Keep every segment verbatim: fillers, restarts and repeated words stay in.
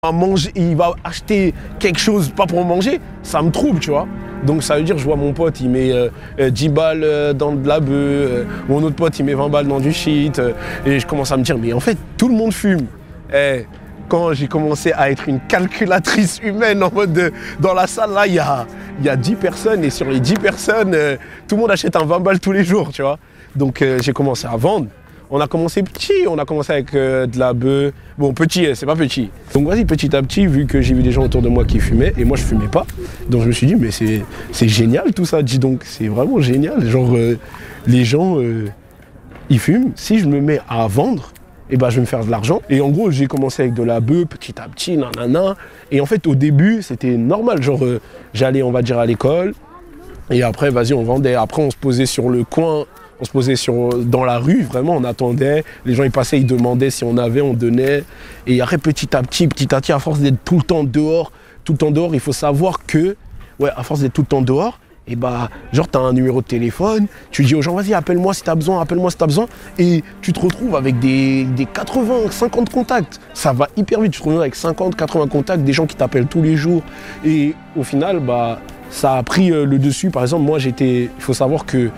va manger, il va acheter quelque chose pas pour manger, ça me trouble, tu vois. Donc ça veut dire, je vois mon pote, il met euh, dix balles dans de la bœuf, euh, mon autre pote, il met vingt balles dans du shit, euh, et je commence à me dire, mais en fait, tout le monde fume. Et quand j'ai commencé à être une calculatrice humaine en mode, de, dans la salle, là, il y a, y a dix personnes, et sur les dix personnes, euh, tout le monde achète un vingt balles tous les jours, tu vois. Donc euh, j'ai commencé à vendre. On a commencé petit, on a commencé avec euh, de la bœuf. Bon, petit, c'est pas petit. Donc vas-y, petit à petit, vu que j'ai vu des gens autour de moi qui fumaient, et moi je fumais pas, donc je me suis dit, mais c'est génial tout ça, dis donc, c'est vraiment génial. Genre, euh, les gens, euh, ils fument, si je me mets à vendre, eh ben, je vais me faire de l'argent. Et en gros, j'ai commencé avec de la bœuf, petit à petit, nanana. Et en fait, au début, c'était normal, genre, euh, j'allais, on va dire, à l'école, et après, vas-y, on vendait. Après, on se posait sur le coin. On se posait sur, dans la rue, vraiment, on attendait. Les gens, ils passaient, ils demandaient si on avait, on donnait. Et après, petit à petit, petit à petit, à force d'être tout le temps dehors, tout le temps dehors, il faut savoir que, ouais, à force d'être tout le temps dehors, et bah, genre, t'as un numéro de téléphone, tu dis aux gens, vas-y, appelle-moi si t'as besoin, appelle-moi si t'as besoin. Et tu te retrouves avec des, des quatre-vingts, cinquante contacts. Ça va hyper vite, tu te retrouves avec cinquante, quatre-vingts contacts, des gens qui t'appellent tous les jours. Et au final, bah, ça a pris le dessus. Par exemple, moi, j'étais, il faut savoir que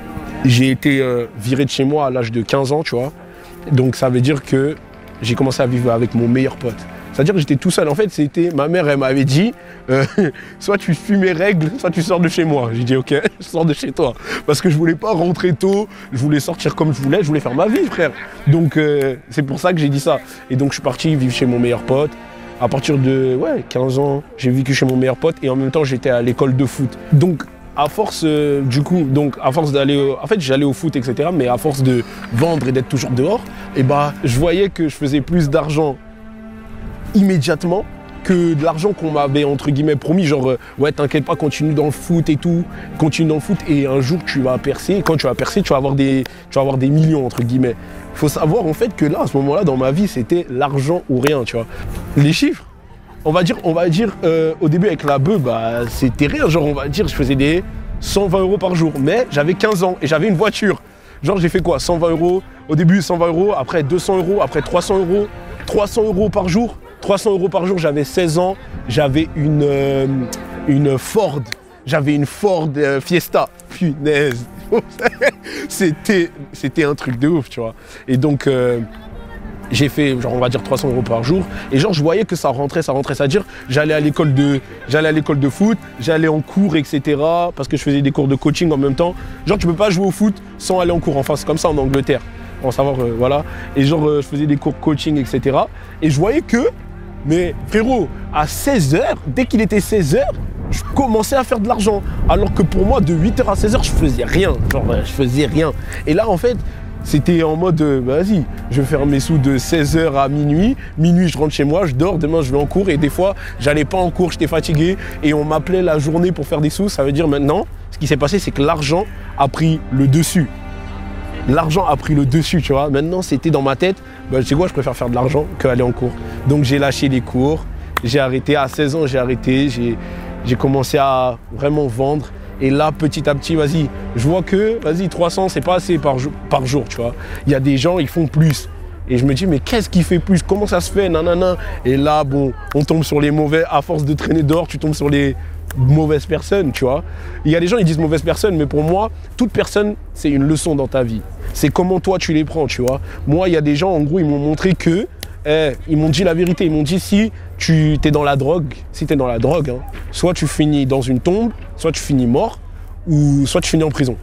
j'ai été euh, viré de chez moi à l'âge de quinze ans, tu vois. Donc ça veut dire que j'ai commencé à vivre avec mon meilleur pote. C'est-à-dire que j'étais tout seul. En fait, c'était ma mère, elle m'avait dit, euh, soit tu suis mes règles, soit tu sors de chez moi. J'ai dit, ok, je sors de chez toi. Parce que je voulais pas rentrer tôt, je voulais sortir comme je voulais, je voulais faire ma vie, frère. Donc euh, c'est pour ça que j'ai dit ça. Et donc je suis parti vivre chez mon meilleur pote. À partir de ouais, quinze ans, j'ai vécu chez mon meilleur pote et en même temps, j'étais à l'école de foot. Donc, à force, euh, du coup, donc à force d'aller, en fait, j'allais au foot, et cetera. Mais à force de vendre et d'être toujours dehors, et bah, je voyais que je faisais plus d'argent immédiatement que de l'argent qu'on m'avait entre guillemets promis. Genre, euh, ouais, t'inquiète pas, continue dans le foot et tout, continue dans le foot et un jour tu vas percer. Et quand tu vas percer, tu vas avoir des, tu vas avoir des millions entre guillemets. Il faut savoir en fait que là, à ce moment-là, dans ma vie, c'était l'argent ou rien, tu vois. Les chiffres. On va dire, on va dire euh, au début avec la bœuf, bah, c'était rien. Genre, on va dire, je faisais des cent vingt euros par jour. Mais j'avais quinze ans et j'avais une voiture. Genre, j'ai fait quoi? cent vingt euros. Au début, cent vingt euros. Après, deux cents euros. Après, trois cents euros. trois cents euros par jour. trois cents euros par jour. J'avais seize ans. J'avais une, euh, une Ford. J'avais une Ford euh, Fiesta. Punaise. C'était, c'était un truc de ouf, tu vois. Et donc... Euh, j'ai fait, genre, on va dire trois cents euros par jour. Et genre, je voyais que ça rentrait, ça rentrait. C'est-à-dire, j'allais à l'école de, j'allais à l'école de foot, j'allais en cours, et cetera. Parce que je faisais des cours de coaching en même temps. Genre, tu peux pas jouer au foot sans aller en cours. Enfin, c'est comme ça en Angleterre. En savoir, euh, voilà. Et genre, euh, je faisais des cours coaching, et cetera. Et je voyais que, mais frérot, à seize heures, dès qu'il était seize heures, je commençais à faire de l'argent. Alors que pour moi, de huit heures à seize heures, je faisais rien. Genre, je faisais rien. Et là, en fait, c'était en mode, euh, vas-y, je vais faire mes sous de seize heures à minuit. Minuit, je rentre chez moi, je dors, demain, je vais en cours. Et des fois, j'allais pas en cours, j'étais fatigué. Et on m'appelait la journée pour faire des sous. Ça veut dire maintenant, ce qui s'est passé, c'est que l'argent a pris le dessus. L'argent a pris le dessus, tu vois. Maintenant, c'était dans ma tête, bah, tu sais quoi, je préfère faire de l'argent qu'aller en cours. Donc, j'ai lâché les cours. J'ai arrêté, à seize ans, j'ai arrêté. J'ai commencé à vraiment vendre. Et là, petit à petit, vas-y, je vois que, vas-y, trois cents, c'est pas assez par jour, par jour, tu vois. Il y a des gens, ils font plus. Et je me dis, mais qu'est-ce qui fait plus? Comment ça se fait? Nanana. Et là, bon, on tombe sur les mauvais, à force de traîner dehors, tu tombes sur les mauvaises personnes, tu vois. Il y a des gens, ils disent mauvaises personnes, mais pour moi, toute personne, c'est une leçon dans ta vie. C'est comment toi, tu les prends, tu vois. Moi, il y a des gens, en gros, ils m'ont montré que, eh, ils m'ont dit la vérité. Ils m'ont dit, si tu es dans la drogue, si tu es dans la drogue, hein, soit tu finis dans une tombe, soit tu finis mort, ou soit tu finis en prison.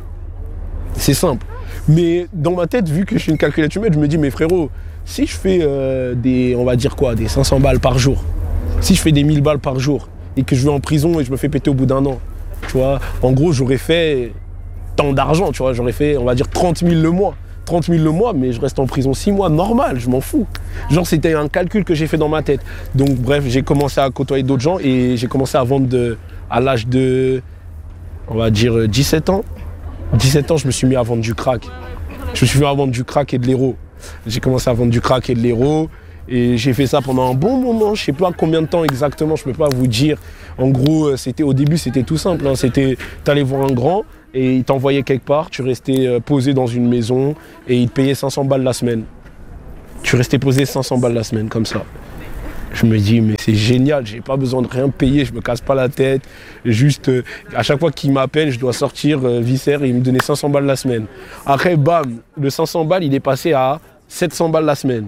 C'est simple. Mais dans ma tête, vu que je suis une calculatrice humaine, je me dis, mais frérot, si je fais euh, des, on va dire quoi, des cinq cents balles par jour, si je fais des mille balles par jour, et que je vais en prison et je me fais péter au bout d'un an, tu vois, en gros, j'aurais fait tant d'argent, tu vois, j'aurais fait, on va dire, trente mille le mois. trente mille le mois, mais je reste en prison six mois, normal, je m'en fous. Genre, c'était un calcul que j'ai fait dans ma tête. Donc, bref, j'ai commencé à côtoyer d'autres gens et j'ai commencé à vendre de, à l'âge de, on va dire, dix-sept ans. dix-sept ans, je me suis mis à vendre du crack. Je me suis mis à vendre du crack et de l'héro. J'ai commencé à vendre du crack et de l'héro. Et j'ai fait ça pendant un bon moment, je sais pas combien de temps exactement, je peux pas vous dire. En gros, c'était, au début, c'était tout simple. Hein. C'était, t'allais voir un grand et il t'envoyait quelque part, tu restais posé dans une maison et il te payait cinq cents balles la semaine. Tu restais posé cinq cents balles la semaine, comme ça. Je me dis, mais c'est génial, j'ai pas besoin de rien payer, je me casse pas la tête. Juste, euh, à chaque fois qu'il m'appelle, je dois sortir euh, Visser et il me donnait cinq cents balles la semaine. Après, bam, le cinq cents balles, il est passé à sept cents balles la semaine.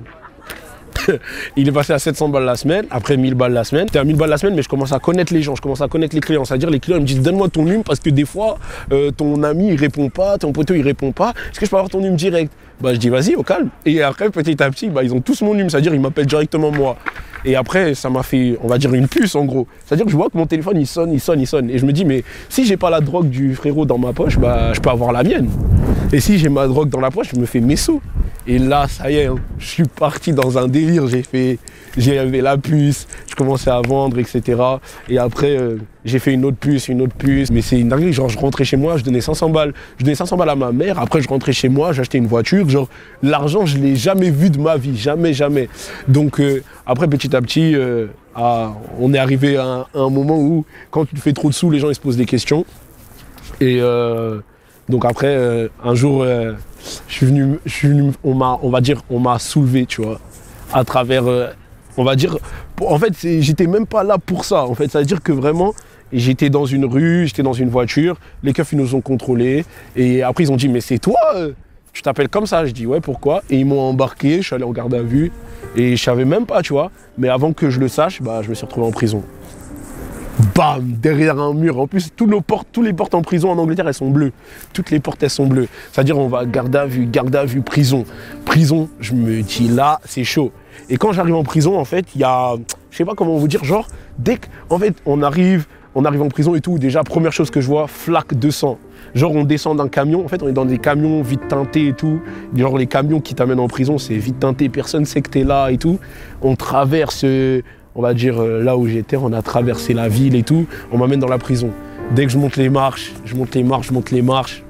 Il est passé à sept cents balles la semaine, après mille balles la semaine. C'était à mille balles la semaine, mais je commence à connaître les gens, je commence à connaître les clients. C'est-à-dire, les clients ils me disent, donne-moi ton numéro parce que des fois, euh, ton ami il répond pas, ton poteau il répond pas. Est-ce que je peux avoir ton numéro direct? Bah, je dis, vas-y, au calme. Et après, petit à petit, bah, ils ont tous mon numéro, c'est-à-dire, ils m'appellent directement moi. Et après, ça m'a fait, on va dire, une puce en gros. C'est-à-dire que je vois que mon téléphone il sonne, il sonne, il sonne. Et je me dis, mais si j'ai pas la drogue du frérot dans ma poche, bah, je peux avoir la mienne. Et si j'ai ma drogue dans la poche, je me fais mes sous. Et là, ça y est, hein, je suis parti dans un délire. J'ai fait, j'avais la puce, je commençais à vendre, et cetera. Et après, euh, j'ai fait une autre puce, une autre puce. Mais c'est une dinguerie. Genre, je rentrais chez moi, je donnais cinq cents balles. Je donnais cinq cents balles à ma mère. Après, je rentrais chez moi, j'achetais une voiture. Genre, l'argent, je l'ai jamais vu de ma vie. Jamais, jamais. Donc, euh, après, petit à petit, euh, à, on est arrivé à un, à un moment où, quand tu te fais trop de sous, les gens ils se posent des questions. Et euh, donc après, euh, un jour, euh, je suis venu, je suis venu, on m'a, on va dire, on m'a soulevé, tu vois, à travers, euh, on va dire, pour, en fait, j'étais même pas là pour ça. En fait, ça veut dire que vraiment, j'étais dans une rue, j'étais dans une voiture, les keufs ils nous ont contrôlés, et après ils ont dit, mais c'est toi, euh, tu t'appelles comme ça? Je dis, ouais, pourquoi? Et ils m'ont embarqué, je suis allé en garde à vue, et je savais même pas, tu vois. Mais avant que je le sache, bah, je me suis retrouvé en prison. Bam, derrière un mur. En plus, tous nos portes, tous les portes en prison en Angleterre, elles sont bleues. Toutes les portes, elles sont bleues. C'est-à-dire, on va garde à vue, garde à vue, prison. Prison, je me dis là, c'est chaud. Et quand j'arrive en prison, en fait, il y a, je sais pas comment vous dire, genre, dès qu'en fait, on arrive, on arrive en prison et tout, déjà, première chose que je vois, flaque de sang. Genre, on descend d'un camion, en fait, on est dans des camions vite teintés et tout. Genre, les camions qui t'amènent en prison, c'est vite teinté, personne sait que t'es là et tout. On traverse, on va dire, là où j'étais, on a traversé la ville et tout. On m'amène dans la prison. Dès que je monte les marches, je monte les marches, je monte les marches,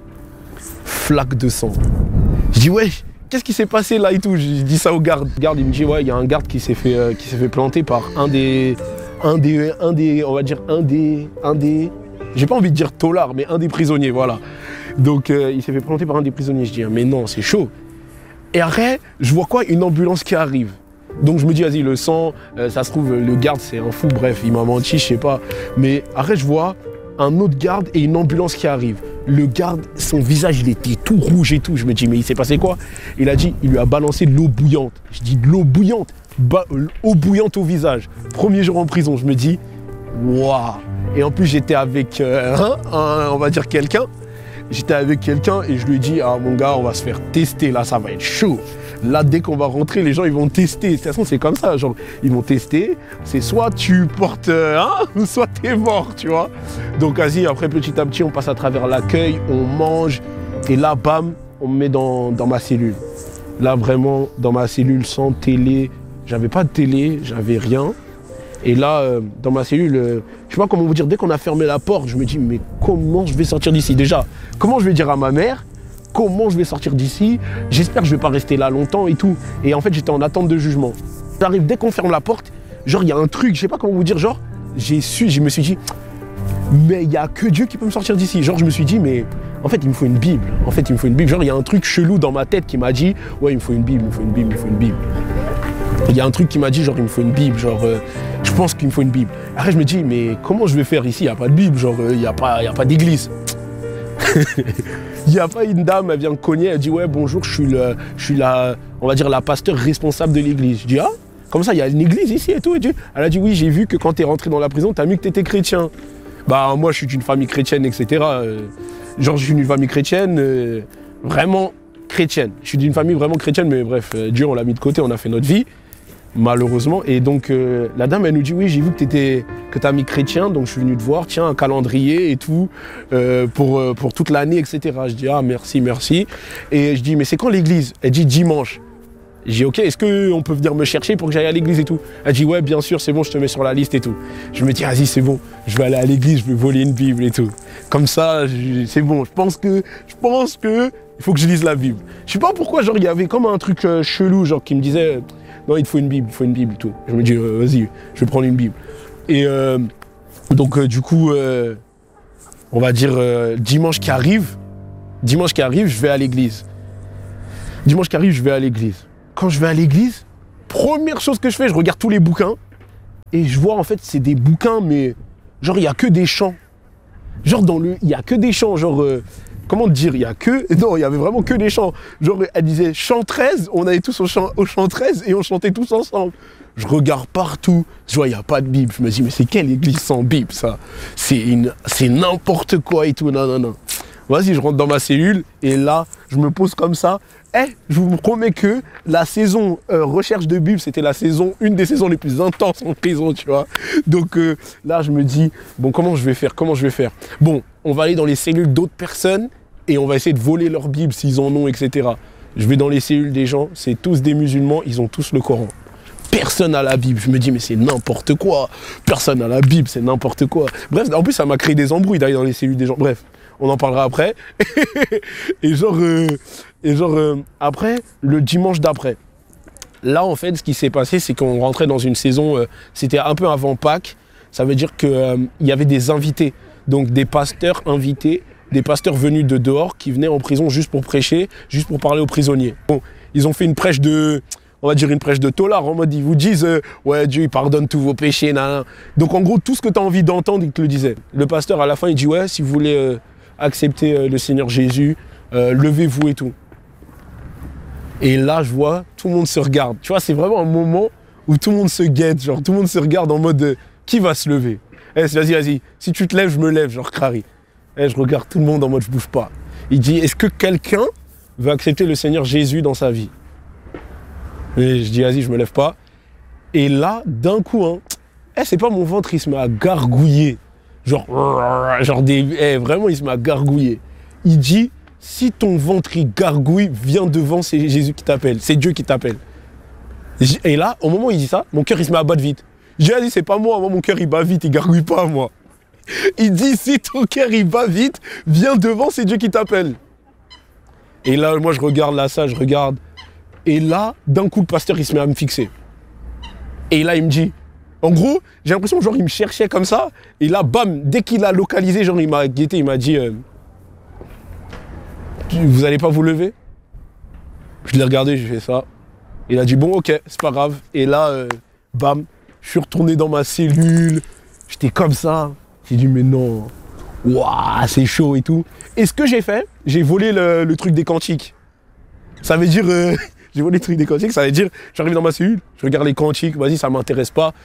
flaque de sang. Je dis, ouais, qu'est-ce qui s'est passé là et tout? Je dis ça au garde. Le garde, il me dit, ouais, il y a un garde qui s'est fait, euh, qui s'est fait planter par un des, un des, un des, on va dire, un des, un des, j'ai pas envie de dire tolard, mais un des prisonniers, voilà. Donc, euh, il s'est fait planter par un des prisonniers. Je dis, mais non, c'est chaud. Et après, je vois quoi? Une ambulance qui arrive. Donc, je me dis, vas-y, le sang, euh, ça se trouve, le garde, c'est un fou, bref, il m'a menti, je sais pas. Mais après, je vois un autre garde et une ambulance qui arrive. Le garde, son visage, il était tout rouge et tout. Je me dis, mais il s'est passé quoi? Il a dit, il lui a balancé de l'eau bouillante. Je dis, de l'eau bouillante, ba eau bouillante au visage. Premier jour en prison, je me dis, waouh. Et en plus, j'étais avec, euh, un, un, on va dire, quelqu'un. J'étais avec quelqu'un et je lui ai dit, ah mon gars, on va se faire tester, là, ça va être chaud. Là, dès qu'on va rentrer, les gens, ils vont tester. De toute façon, c'est comme ça, genre, ils vont tester. C'est soit tu portes un, hein, ou soit t'es mort, tu vois. Donc, vas-y, après, petit à petit, on passe à travers l'accueil, on mange. Et là, bam, on me met dans, dans ma cellule. Là, vraiment, dans ma cellule, sans télé. J'avais pas de télé, j'avais rien. Et là, euh, dans ma cellule, euh, je sais pas comment vous dire, dès qu'on a fermé la porte, je me dis, mais comment je vais sortir d'ici? Déjà, comment je vais dire à ma mère? Comment je vais sortir d'ici? J'espère que je vais pas rester là longtemps et tout. Et en fait, j'étais en attente de jugement. J'arrive, dès qu'on ferme la porte, genre, il y a un truc, je sais pas comment vous dire, genre, j'ai su, je me suis dit, mais il y a que Dieu qui peut me sortir d'ici. Genre, je me suis dit, mais en fait, il me faut une Bible. En fait, il me faut une Bible. Genre, il y a un truc chelou dans ma tête qui m'a dit, ouais, il me faut une Bible, il me faut une Bible, il me faut une Bible. Il y a un truc qui m'a dit, genre, il me faut une Bible, genre, euh, je pense qu'il me faut une Bible. Après, je me dis, mais comment je vais faire ici? Il n'y a pas de Bible, genre, il n'y a pas, il y a pas d'église. Il n'y a pas une dame, elle vient cogner, elle dit, ouais, bonjour, je suis, le, je suis la, on va dire, la pasteur responsable de l'église. Je dis, ah, comme ça, il y a une église ici et tout. Et tout. Elle a dit, oui, j'ai vu que quand tu es rentré dans la prison, tu as mis que tu étais chrétien. Bah, moi, je suis d'une famille chrétienne, et cetera. Euh, genre, je suis d'une famille chrétienne, euh, vraiment chrétienne. Je suis d'une famille vraiment chrétienne, mais bref, euh, Dieu, on l'a mis de côté, on a fait notre vie. Malheureusement. Et donc, euh, la dame, elle nous dit, oui, j'ai vu que tu que t'as mis chrétien, donc je suis venu te voir, tiens, un calendrier et tout, euh, pour, euh, pour toute l'année, et cetera. Je dis, ah, merci, merci. Et je dis, mais c'est quand l'église? Elle dit, dimanche. Je dis, ok, est-ce qu'on peut venir me chercher pour que j'aille à l'église et tout? Elle dit, ouais, bien sûr, c'est bon, je te mets sur la liste et tout. Je me dis, vas-y, c'est bon, je vais aller à l'église, je vais voler une Bible et tout. Comme ça, c'est bon, je pense que, je pense que, il faut que je lise la Bible. Je sais pas pourquoi, genre, il y avait comme un truc euh, chelou, genre, qui me disait, non, il te faut une Bible, il faut une Bible et tout. Je me dis, euh, vas-y, je vais prendre une Bible. Et euh, donc, euh, du coup, euh, on va dire, euh, dimanche qui arrive, dimanche qui arrive, je vais à l'église. Dimanche qui arrive, je vais à l'église. Quand je vais à l'église, Première chose que je fais, je regarde tous les bouquins et je vois en fait c'est des bouquins mais genre il n'y a que des chants. Genre dans le, il n'y a que des chants, genre euh, comment te dire, il y a que, non il y avait vraiment que des chants. Genre elle disait chant treize, on allait tous au chant, au chant treize et on chantait tous ensemble. Je regarde partout, je vois il n'y a pas de Bible, je me dis mais c'est quelle église sans Bible ça? C'est une, c'est n'importe quoi et tout, non non non. Vas-y je rentre dans ma cellule et là je me pose comme ça. Eh, je vous promets que la saison euh, recherche de Bible, c'était la saison, une des saisons les plus intenses en prison, tu vois. Donc euh, là, je me dis, bon, comment je vais faire, comment je vais faire? Bon, on va aller dans les cellules d'autres personnes et on va essayer de voler leur Bible s'ils en ont, et cetera. Je vais dans les cellules des gens, c'est tous des musulmans, ils ont tous le Coran. Personne n'a la Bible. Je me dis, mais c'est n'importe quoi. Personne n'a la Bible, c'est n'importe quoi. Bref, en plus, ça m'a créé des embrouilles d'aller dans les cellules des gens. Bref, on en parlera après. et genre... Euh, Et genre, euh, après, le dimanche d'après, là, en fait, ce qui s'est passé, c'est qu'on rentrait dans une saison, euh, c'était un peu avant Pâques, ça veut dire qu'il euh, y avait des invités, donc des pasteurs invités, des pasteurs venus de dehors qui venaient en prison juste pour prêcher, juste pour parler aux prisonniers. Bon, ils ont fait une prêche de, on va dire une prêche de tolard, en mode, ils vous disent, euh, ouais, Dieu, il pardonne tous vos péchés, nan. Donc, en gros, tout ce que tu as envie d'entendre, il te le disait. Le pasteur, à la fin, il dit, ouais, si vous voulez euh, accepter euh, le Seigneur Jésus, euh, levez-vous et tout. Et là, je vois, tout le monde se regarde. Tu vois, c'est vraiment un moment où tout le monde se guette. Genre, tout le monde se regarde en mode euh, qui va se lever? Eh, vas-y, vas-y. Si tu te lèves, je me lève, genre Crary. Eh, je regarde tout le monde en mode je bouge pas. Il dit, est-ce que quelqu'un veut accepter le Seigneur Jésus dans sa vie? Et je dis, vas-y, je me lève pas. Et là, d'un coup, hein, eh, c'est pas mon ventre, il se met à gargouiller. Genre, genre des, eh, vraiment, il se met à gargouiller. Il dit, si ton ventre il gargouille, viens devant, c'est Jésus qui t'appelle, c'est Dieu qui t'appelle. Et là, au moment où il dit ça, mon cœur il se met à battre vite. J'ai dit, c'est pas moi, moi mon cœur il bat vite, il gargouille pas moi. Il dit, si ton cœur il bat vite, viens devant, c'est Dieu qui t'appelle. Et là, moi je regarde là, ça, je regarde. Et là, d'un coup, le pasteur il se met à me fixer. Et là, il me dit, en gros, j'ai l'impression genre il me cherchait comme ça. Et là, bam, dès qu'il a localisé, genre il m'a guetté, il m'a dit... Euh, vous n'allez pas vous lever? Je l'ai regardé, j'ai fait ça. Il a dit bon ok, c'est pas grave. Et là, euh, bam, je suis retourné dans ma cellule. J'étais comme ça. J'ai dit mais non, waouh, c'est chaud et tout. Et ce que j'ai fait, j'ai volé le, le truc des cantiques. Ça veut dire, euh, j'ai volé le truc des cantiques, ça veut dire, j'arrive dans ma cellule, je regarde les cantiques, vas-y, ça m'intéresse pas.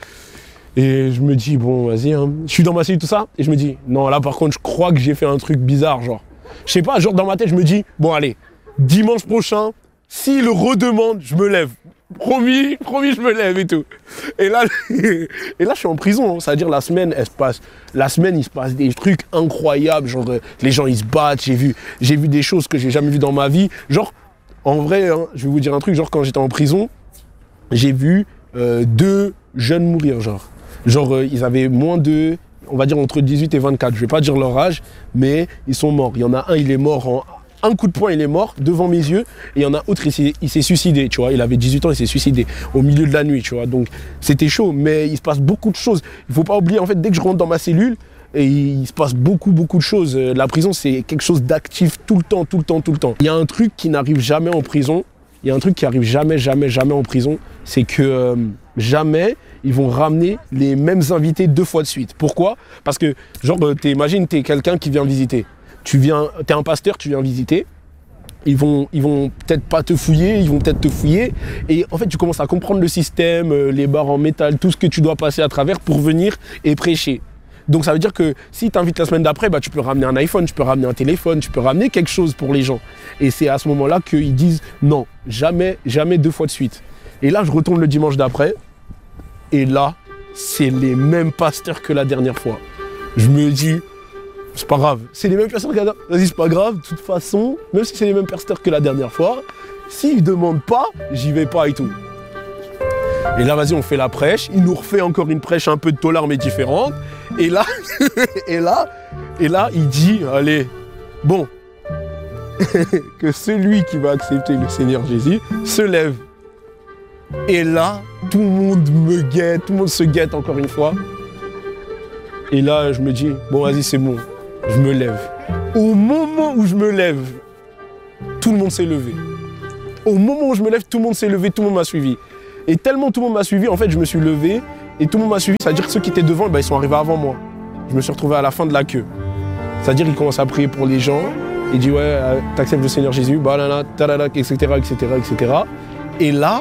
Et je me dis bon, vas-y, hein. Je suis dans ma cellule tout ça, et je me dis non, là par contre, je crois que j'ai fait un truc bizarre, genre. Je sais pas, genre dans ma tête, je me dis, bon allez, dimanche prochain, s'il le redemande, je me lève. Promis, promis, je me lève et tout. Et là, et là je suis en prison, c'est-à-dire la semaine, elle se passe, la semaine, il se passe des trucs incroyables, genre les gens, ils se battent, j'ai vu, j'ai vu des choses que j'ai jamais vues dans ma vie. Genre, en vrai, hein, je vais vous dire un truc, genre quand j'étais en prison, j'ai vu euh, deux jeunes mourir, genre. Genre, euh, ils avaient moins de... on va dire entre dix-huit et vingt-quatre, je vais pas dire leur âge, mais ils sont morts. Il y en a un, il est mort en un coup de poing, il est mort devant mes yeux, et il y en a autre, il s'est suicidé, tu vois. Il avait dix-huit ans, il s'est suicidé au milieu de la nuit, tu vois. Donc c'était chaud, mais il se passe beaucoup de choses. Il faut pas oublier, en fait, dès que je rentre dans ma cellule, et il se passe beaucoup, beaucoup de choses. La prison, c'est quelque chose d'actif tout le temps, tout le temps, tout le temps. Il y a un truc qui n'arrive jamais en prison, il y a un truc qui arrive jamais, jamais, jamais en prison, c'est que euh, jamais ils vont ramener les mêmes invités deux fois de suite. Pourquoi? Parce que, genre, t'imagines, t'es quelqu'un qui vient visiter. Tu viens, t'es un pasteur, tu viens visiter. Ils vont, ils vont peut-être pas te fouiller, ils vont peut-être te fouiller. Et en fait, tu commences à comprendre le système, les barres en métal, tout ce que tu dois passer à travers pour venir et prêcher. Donc ça veut dire que si tu invites la semaine d'après, bah, tu peux ramener un iPhone, tu peux ramener un téléphone, tu peux ramener quelque chose pour les gens. Et c'est à ce moment-là qu'ils disent non, jamais, jamais deux fois de suite. Et là, je retourne le dimanche d'après. Et là, c'est les mêmes pasteurs que la dernière fois. Je me dis, c'est pas grave. C'est les mêmes pasteurs que la dernière fois. Vas-y, c'est pas grave. De toute façon, même si c'est les mêmes pasteurs que la dernière fois, s'ils demandent pas, j'y vais pas et tout. Et là, vas-y, on fait la prêche. Il nous refait encore une prêche un peu de tolard, mais différente. Et là, et là, et là, il dit, allez, bon, que celui qui va accepter le Seigneur Jésus se lève. Et là, tout le monde me guette, tout le monde se guette encore une fois. Et là, je me dis, bon, vas-y, c'est bon, je me lève. Au moment où je me lève, tout le monde s'est levé. Au moment où je me lève, tout le monde s'est levé, tout le monde m'a suivi. Et tellement tout le monde m'a suivi, en fait, je me suis levé et tout le monde m'a suivi. C'est-à-dire que ceux qui étaient devant, bah, ils sont arrivés avant moi. Je me suis retrouvé à la fin de la queue. C'est-à-dire qu'ils commencent à prier pour les gens. Il dit, ouais, euh, t'acceptes le Seigneur Jésus, balala, talala, et cetera, et cetera, et cetera. Et là,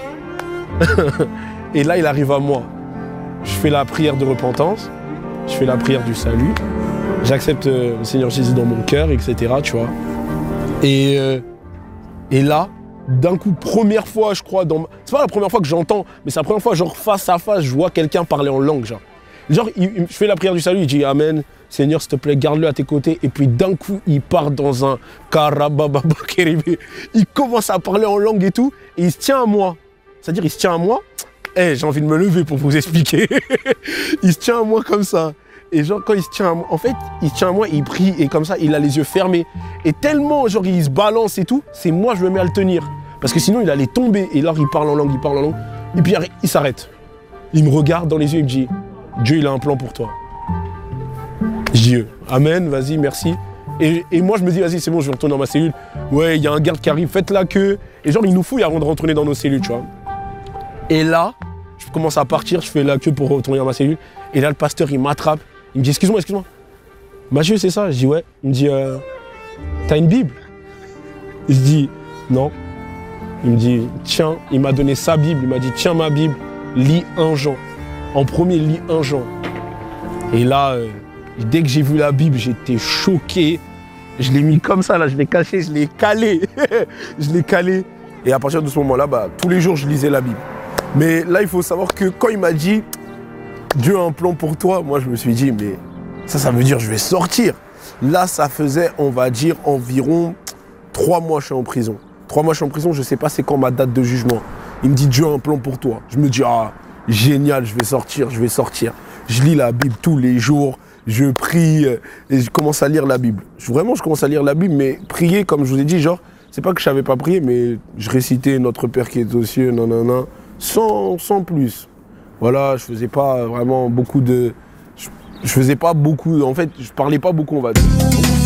et là, il arrive à moi. Je fais la prière de repentance, je fais la prière du salut, j'accepte euh, le Seigneur Jésus dans mon cœur, et cetera, tu vois. Et, euh, et là, d'un coup, première fois, je crois, dans... c'est pas la première fois que j'entends, mais c'est la première fois, genre face à face, je vois quelqu'un parler en langue, genre. Genre, il, il, je fais la prière du salut, il dit Amen, Seigneur, s'il te plaît, garde-le à tes côtés. Et puis d'un coup, il part dans un karababa kéribé. Il commence à parler en langue et tout, et il se tient à moi. C'est-à-dire, il se tient à moi. Eh, hey, j'ai envie de me lever pour vous expliquer. Il se tient à moi comme ça. Et genre, quand il se tient à moi, en fait, il se tient à moi, il prie, et comme ça, il a les yeux fermés. Et tellement, genre, il se balance et tout, c'est moi, je me mets à le tenir. Parce que sinon, il allait tomber. Et là, il parle en langue, il parle en langue. Et puis, il s'arrête. Il me regarde dans les yeux, il me dit Dieu, il a un plan pour toi. Je dis Amen, vas-y, merci. Et, et moi, je me dis, vas-y, c'est bon, je vais retourner dans ma cellule. Ouais, il y a un garde qui arrive, faites la queue. Et genre, il nous fouille avant de retourner dans nos cellules, tu vois. Et là, je commence à partir, je fais la queue pour retourner dans ma cellule. Et là, le pasteur, il m'attrape. Il me dit, excuse-moi, excuse-moi. Mathieu, c'est ça? Je dis, ouais. Il me dit, euh, t'as une Bible? Je dis, non. Il me dit, tiens, il m'a donné sa Bible. Il m'a dit, tiens ma Bible, lis un Jean. En premier, lis un Jean. Et là, euh, dès que j'ai vu la Bible, j'étais choqué. Je l'ai mis comme ça, là, je l'ai caché, je l'ai calé. Je l'ai calé. Et à partir de ce moment-là, bah, tous les jours, je lisais la Bible. Mais là, il faut savoir que quand il m'a dit, Dieu a un plan pour toi, moi, je me suis dit, mais ça, ça veut dire je vais sortir. Là, ça faisait, on va dire, environ trois mois, je suis en prison. Trois mois, je suis en prison, je ne sais pas c'est quand ma date de jugement. Il me dit, Dieu a un plan pour toi. Je me dis, ah, génial, je vais sortir, je vais sortir. Je lis la Bible tous les jours, je prie et je commence à lire la Bible. Vraiment, je commence à lire la Bible, mais prier, comme je vous ai dit, genre, c'est pas que je savais pas prier, mais je récitais Notre Père qui est aux cieux, nanana, sans, sans plus. Voilà, je faisais pas vraiment beaucoup de... Je, je faisais pas beaucoup, en fait, je parlais pas beaucoup, on va dire.